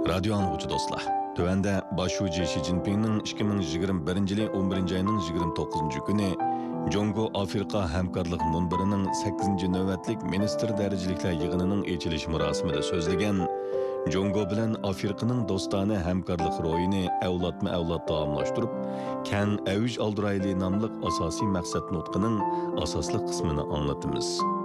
Radyo anlıqçı dostlar. Tövende başucu Xi Jinping'nin 2021 yılı 11. ayının 29. günü Jongo Afrika Hemkarlık Munbiri'nin 8. növbetlik minister derecelikler yığınının açılış murasimida sözlegen Jongo bilen Afrika'nın dostane hemkarlık royini evlatma evlat davamlaştırıp, Ken Avuj Aldıraylı namlıq asasi məqsəd nutqının asaslı kısmını anlatımız.